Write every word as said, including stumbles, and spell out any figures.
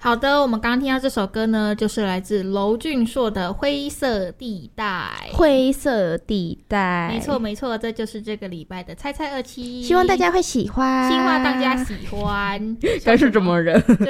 好的，我们刚刚听到这首歌呢，就是来自娄俊硕的《灰色地带》。 灰色地带， 没错没错，这就是这个礼拜的猜猜二七， 希望大家会喜欢， 希望大家喜欢。 该是怎么人？